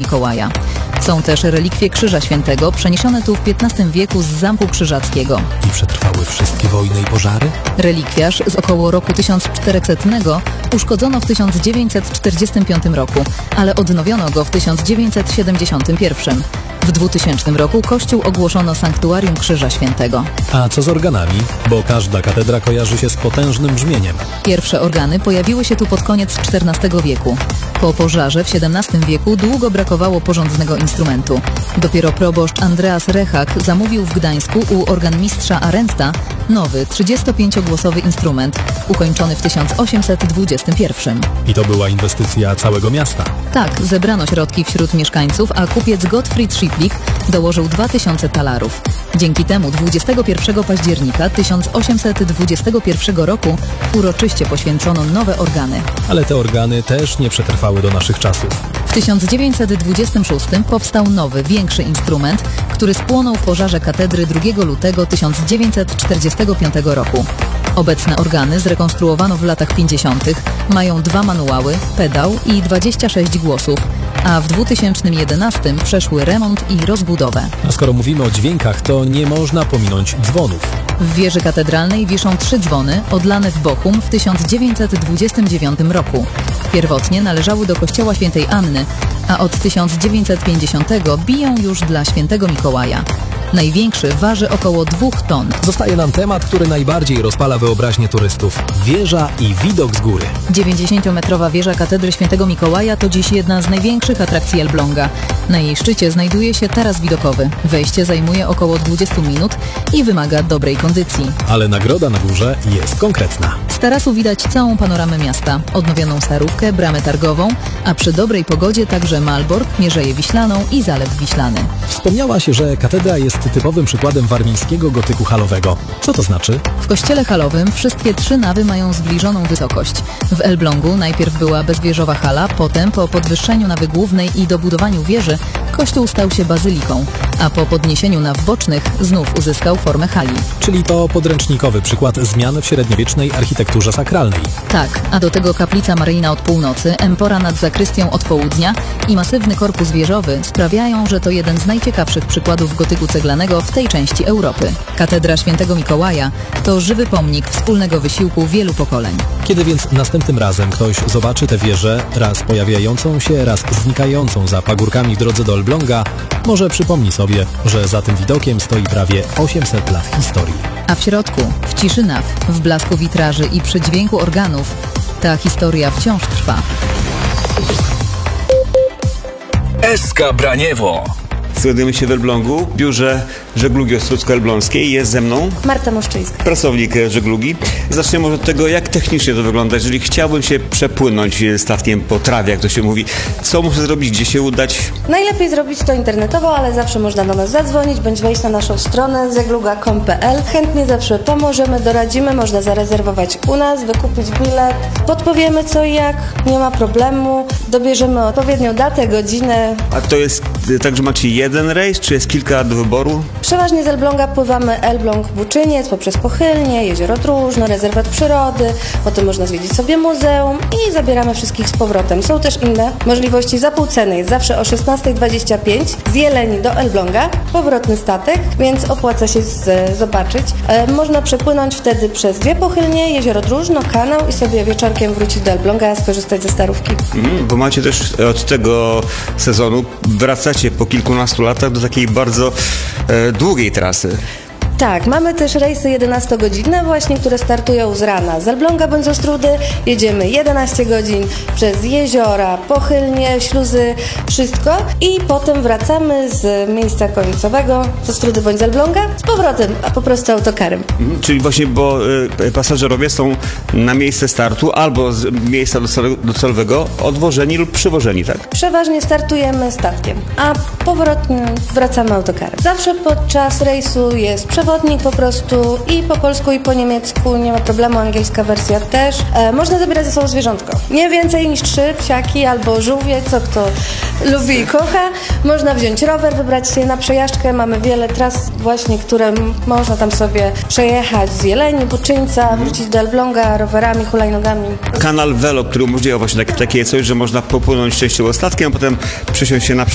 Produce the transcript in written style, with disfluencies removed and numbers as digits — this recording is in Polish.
Mikołaja. Są też relikwie Krzyża Świętego, przeniesione tu w XV wieku z Zamku Krzyżackiego. I przetrwały wszystkie wojny i pożary? Relikwiarz z około roku 1400 uszkodzono w 1945 roku, ale odnowiono go w 1971. W 2000 roku kościół ogłoszono sanktuarium Krzyża Świętego. A co z organami? Bo każda katedra kojarzy się z potężnym brzmieniem. Pierwsze organy pojawiły się tu pod koniec XIV wieku. Po pożarze w XVII wieku długo brakowało porządnego instrumentu. Dopiero proboszcz Andreas Rechak zamówił w Gdańsku u organmistrza Arendta nowy 35-głosowy instrument, ukończony w 1821. I to była inwestycja całego miasta. Tak, zebrano środki wśród mieszkańców, a kupiec Gottfried Schiplik dołożył 2000 talarów. Dzięki temu 21 października 1821 roku uroczyście poświęcono nowe organy. Ale te organy też nie przetrwały do naszych czasów. W 1926 powstał nowy, większy instrument, który spłonął w pożarze katedry 2 lutego 1945 roku. Obecne organy zrekonstruowano w latach 50. Mają 2 manuały, pedał i 26 głosów, a w 2011 przeszły remont i rozbudowę. A skoro mówimy o dźwiękach, to nie można pominąć dzwonów. W wieży katedralnej wiszą 3 dzwony odlane w Bochum w 1929 roku. Pierwotnie należały do kościoła świętej Anny, a od 1950 biją już dla świętego Mikołaja. Największy waży około 2 ton. Zostaje nam temat, który najbardziej rozpala wyobraźnię turystów. Wieża i widok z góry. 90-metrowa wieża katedry świętego Mikołaja to dziś jedna z największych atrakcji Elbląga. Na jej szczycie znajduje się taras widokowy. Wejście zajmuje około 20 minut i wymaga dobrej kondycji. Ale nagroda na górze jest konkretna. Z tarasu widać całą panoramę miasta, odnowioną Starówkę, bramę targową, a przy dobrej pogodzie także Malbork, Mierzeję Wiślaną i Zalew Wiślany. Wspomniałaś, że katedra jest typowym przykładem warmińskiego gotyku halowego. Co to znaczy? W kościele halowym wszystkie 3 nawy mają zbliżoną wysokość. W Elblągu najpierw była bezwieżowa hala, potem po podwyższeniu nawy głównej i dobudowaniu wieży kościół stał się bazyliką, a po podniesieniu naw bocznych znów uzyskał formę hali. Czyli to podręcznikowy przykład zmian w średniowiecznej architekturze sakralnej. Tak, a do tego kaplica maryjna od północy, empora nad zakrystią od południa i masywny korpus wieżowy sprawiają, że to jeden z najciekawszych przykładów gotyku ceglanego w tej części Europy. Katedra świętego Mikołaja to żywy pomnik wspólnego wysiłku wielu pokoleń. Kiedy więc następnym razem ktoś zobaczy tę wieżę, raz pojawiającą się, raz znikającą za pagórkami w drodze do Elbląga, może przypomni sobie, że za tym widokiem stoi prawie 800 lat historii. A w środku, w ciszy naw, w blasku witraży i przy dźwięku organów, ta historia wciąż trwa. SK Braniewo. Znajdujemy się w Elblągu, w biurze żeglugi ostrucko-elbląskiej. Jest ze mną Marta Moszczyńska, pracownik żeglugi. Zaczniemy może od tego, jak technicznie to wygląda. Jeżeli chciałbym się przepłynąć statkiem po trawie, jak to się mówi, co muszę zrobić, gdzie się udać? najlepiej zrobić to internetowo, ale zawsze można do nas zadzwonić, bądź wejść na naszą stronę żegluga.com.pl. Chętnie zawsze pomożemy, doradzimy, można zarezerwować u nas, wykupić bilet, podpowiemy co i jak, nie ma problemu, dobierzemy odpowiednią datę, godzinę. A to jest tak, że macie jeden rejs, czy jest kilka do wyboru? Przeważnie z Elbląga pływamy Elbląg-Buczyniec, poprzez Pochylnie, Jezioro Tróżno, rezerwat przyrody, potem można zwiedzić sobie muzeum i zabieramy wszystkich z powrotem. Są też inne możliwości za pół ceny, jest zawsze o 16:25 z Jeleni do Elbląga, powrotny statek, więc opłaca się zobaczyć. Można przepłynąć wtedy przez 2 Pochylnie, Jezioro Tróżno, kanał i sobie wieczorkiem wrócić do Elbląga, skorzystać ze Starówki. Bo macie też od tego sezonu, wracacie po kilkunastu latach do takiej bardzo długiej trasy. Tak, mamy też rejsy 11-godzinne właśnie, które startują z rana z Elbląga bądź z Ostródy. Jedziemy 11 godzin przez jeziora, Pochylnie, śluzy, wszystko i potem wracamy z miejsca końcowego z Ostródy bądź z Elbląga z powrotem, a po prostu autokarem. Czyli właśnie, bo pasażerowie są na miejsce startu albo z miejsca docelowego odwożeni lub przywożeni, tak? Przeważnie startujemy statkiem, a powrotnie wracamy autokarem. Zawsze podczas rejsu jest przewodnik po prostu i po polsku i po niemiecku, nie ma problemu, angielska wersja też. Można zabierać ze sobą zwierzątko. Nie więcej niż 3 psiaki albo żółwie, co kto lubi i kocha. Można wziąć rower, wybrać się na przejażdżkę. Mamy wiele tras właśnie, które można tam sobie przejechać z Jeleni, Buczyńca, wrócić do Elbląga rowerami, hulajnogami. Kanal Velo, który umożliwia właśnie takie coś, że można popłynąć częściowo statkiem, a potem przesiąść się na